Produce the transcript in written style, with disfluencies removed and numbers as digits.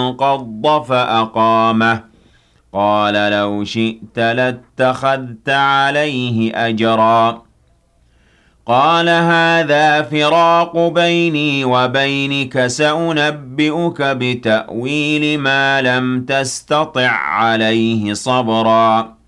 انقض فأقامه قال لو شئت لاتخذت عليه أجرا قال هذا فراق بيني وبينك سأنبئك بتأويل ما لم تستطع عليه صبرا